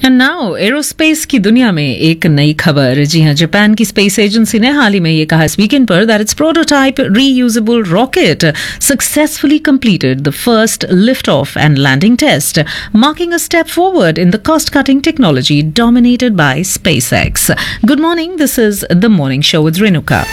And now aerospace की दुनिया में एक नई खबर। जी हाँ, जापान की स्पेस एजेंसी ने हाल ही में ये कहा इस वीकेंड पर that it's prototype reusable rocket successfully completed the first lift off and landing test, marking a step forward in the cost cutting technology dominated by SpaceX. Good morning, this is the morning show with Renuka.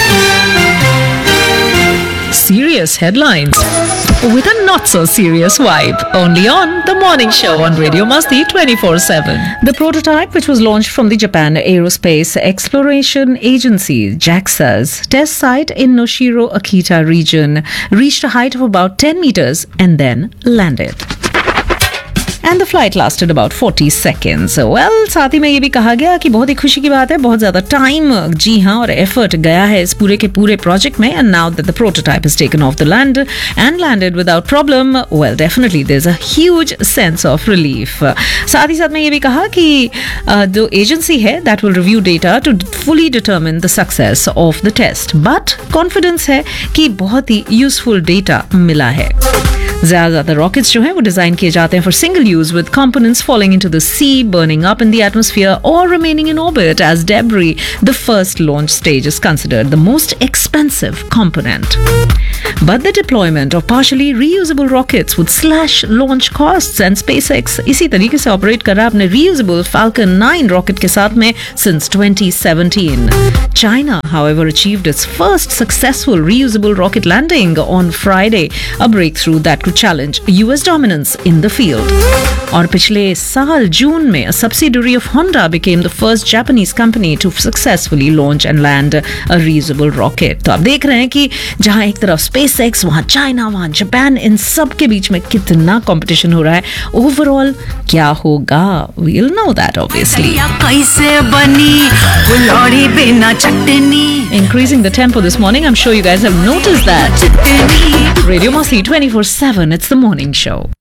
Serious headlines with a not so serious vibe, only on the morning show on Radio Masti 24/7. The prototype, which was launched from the Japan Aerospace Exploration Agency JAXA's test site in Noshiro Akita region, reached a height of about 10 meters and then landed. And the flight lasted about 40 seconds. Well, साथ ही में ये भी कहा गया कि बहुत ही खुशी की बात है, बहुत ज़्यादा टाइम, जी हाँ, और एफर्ट गया है इस पूरे के पूरे प्रोजेक्ट में. And now that the prototype is taken off the land and landed without problem, well, definitely there's a huge sense of relief. साथ ही साथ में ये भी कहा कि जो एजेंसी है that will review data to fully determine the success of the test. But confidence है कि बहुत ही useful data मिला है. ज्यादातर रॉकेट्स जो हैं वो डिजाइन किए जाते हैं for single use with components falling into the C, burning up in the atmosphere और remaining in orbit as debris. The first launch stage is considered the most expensive component. But the deployment of partially reusable rockets would slash launch costs, and SpaceX इसी तरीके से operate कर रहा है अपने reusable Falcon 9 rocket के साथ में since 2017. China, however, achieved its first successful reusable rocket landing on Friday, a breakthrough that could challenge US dominance in the field. और पिछले साल जून में a subsidiary of Honda became the first Japanese company to successfully launch and land a reusable rocket. तो आप देख रहे हैं कि जहां एक तरफ SpaceX, वहां चाइना, वहां जापान, इन सब के बीच में कितना कंपटीशन हो रहा है. ओवरऑल क्या होगा, we'll know that obviously. कैसे बनी फुलौरी बिना चटनी. Increasing the tempo this morning, I'm sure you guys have noticed that. Radio Masti 24/7, it's the morning show.